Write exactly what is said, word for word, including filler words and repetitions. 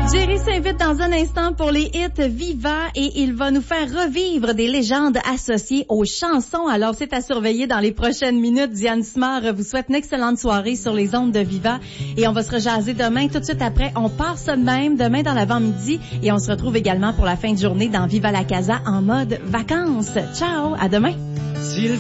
Jerry s'invite dans un instant pour les hits Viva et il va nous faire revivre des légendes associées aux chansons. Alors, c'est à surveiller dans les prochaines minutes. Diane Simard vous souhaite une excellente soirée sur les ondes de Viva et on va se rejaser demain. Tout de suite après, on part ça de même, demain dans l'avant-midi et on se retrouve également pour la fin de journée dans Viva la Casa en mode vacances. Ciao, à demain!